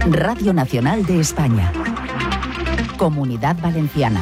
Radio Nacional de España. Comunidad Valenciana.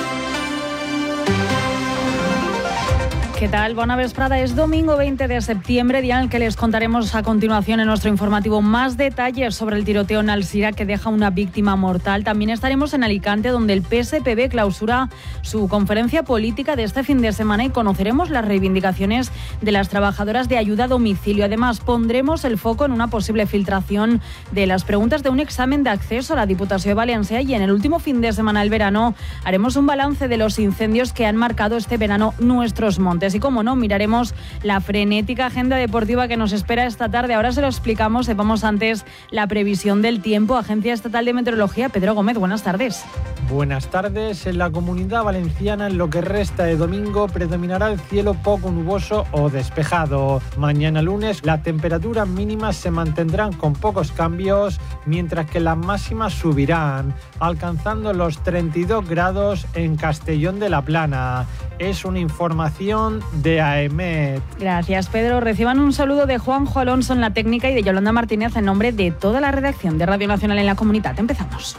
¿Qué tal? Bona vesprada. Es domingo 20 de septiembre, día en el que les contaremos a continuación en nuestro informativo más detalles sobre el tiroteo en Alzira que deja una víctima mortal. También estaremos en Alicante, donde el PSPB clausura su conferencia política de este fin de semana y conoceremos las reivindicaciones de las trabajadoras de ayuda a domicilio. Además, pondremos el foco en una posible filtración de las preguntas de un examen de acceso a la Diputación de Valencia y en el último fin de semana del verano haremos un balance de los incendios que han marcado este verano nuestros montes. Y como no, miraremos la frenética agenda deportiva que nos espera esta tarde. Ahora se lo explicamos. Sepamos antes la previsión del tiempo. Agencia Estatal de Meteorología, Pedro Gómez, buenas tardes. Buenas tardes. En la Comunidad Valenciana, en lo que resta de domingo, predominará el cielo poco nuboso o despejado. Mañana lunes, las temperaturas mínimas se mantendrán con pocos cambios, mientras que las máximas subirán, alcanzando los 32 grados en Castellón de la Plana. Es una información de AEMET. Gracias, Pedro. Reciban un saludo de Juanjo Alonso en la técnica y de Yolanda Martínez en nombre de toda la redacción de Radio Nacional en la Comunidad. Empezamos.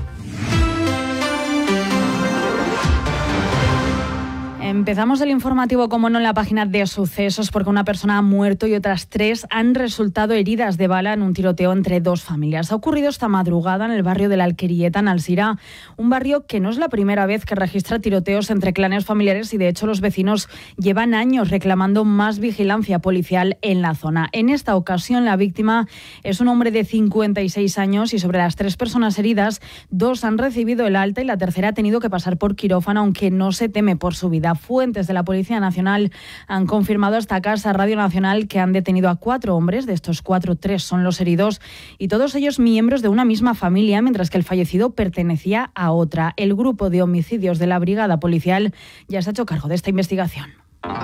Empezamos el informativo, como no, en la página de sucesos, porque una persona ha muerto y otras 3 han resultado heridas de bala en un tiroteo entre 2 familias. Ha ocurrido esta madrugada en el barrio de la Alquerieta, en Alzira, un barrio que no es la primera vez que registra tiroteos entre clanes familiares y, de hecho, los vecinos llevan años reclamando más vigilancia policial en la zona. En esta ocasión, la víctima es un hombre de 56 años y sobre las 3 personas heridas, 2 han recibido el alta y la tercera ha tenido que pasar por quirófano, aunque no se teme por su vida. Fuentes de la Policía Nacional han confirmado a esta casa Radio Nacional que han detenido a 4 hombres. De estos 4, 3 son los heridos y todos ellos miembros de una misma familia, mientras que el fallecido pertenecía a otra. El grupo de homicidios de la Brigada Policial ya se ha hecho cargo de esta investigación.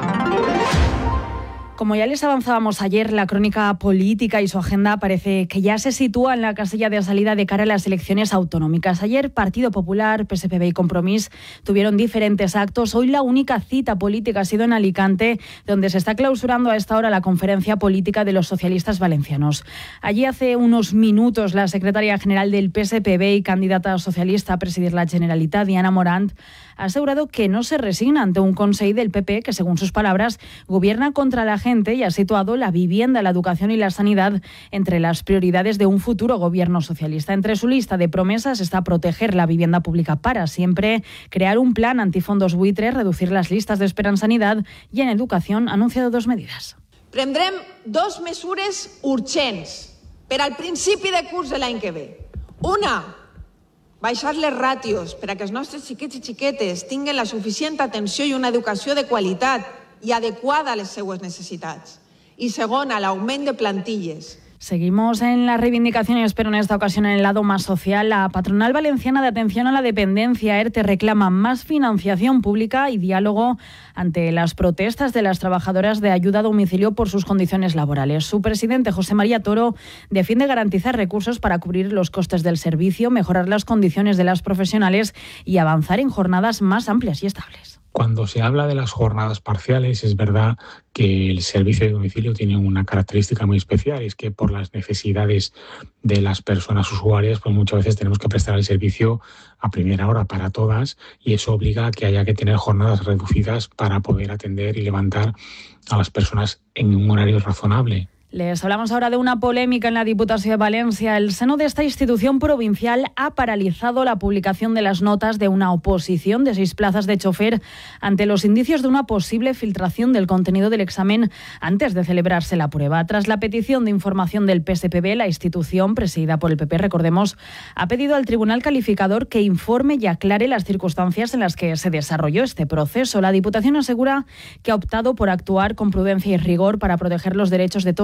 Como ya les avanzábamos ayer, la crónica política y su agenda parece que ya se sitúa en la casilla de salida de cara a las elecciones autonómicas. Ayer Partido Popular, PSPB y Compromís tuvieron diferentes actos. Hoy la única cita política ha sido en Alicante, donde se está clausurando a esta hora la conferencia política de los socialistas valencianos. Allí hace unos minutos la secretaria general del PSPB y candidata socialista a presidir la Generalitat, Diana Morant, ha asegurado que no se resigna ante un Consell del PP que, según sus palabras, gobierna contra la gente y ha situado la vivienda, la educación y la sanidad entre las prioridades de un futuro gobierno socialista. Entre su lista de promesas está proteger la vivienda pública para siempre, crear un plan antifondos buitres, reducir las listas de espera en sanidad y en educación ha anunciado 2 medidas. Prendrem 2 mesures urgents per al principi de curs de l'any que ve. Una, baixar les ràtios per a que els nostres xiquets i xiquetes tinguin la suficient atenció i una educació de qualitat i adequada a les seues necessitats. I segona, l'augment de plantilles. Seguimos en las reivindicaciones, pero en esta ocasión en el lado más social. La Patronal Valenciana de Atención a la Dependencia, ERTE, reclama más financiación pública y diálogo ante las protestas de las trabajadoras de ayuda a domicilio por sus condiciones laborales. Su presidente, José María Toro, defiende garantizar recursos para cubrir los costes del servicio, mejorar las condiciones de las profesionales y avanzar en jornadas más amplias y estables. Cuando se habla de las jornadas parciales, es verdad que el servicio de domicilio tiene una característica muy especial, es que por las necesidades de las personas usuarias, pues muchas veces tenemos que prestar el servicio a primera hora para todas y eso obliga a que haya que tener jornadas reducidas para poder atender y levantar a las personas en un horario razonable. Les hablamos ahora de una polémica en la Diputación de Valencia. El seno de esta institución provincial ha paralizado la publicación de las notas de una oposición de 6 plazas de chofer ante los indicios de una posible filtración del contenido del examen antes de celebrarse la prueba. Tras la petición de información del PSPB, la institución, presidida por el PP, recordemos, ha pedido al Tribunal Calificador que informe y aclare las circunstancias en las que se desarrolló este proceso. La Diputación asegura que ha optado por actuar con prudencia y rigor para proteger los derechos de todos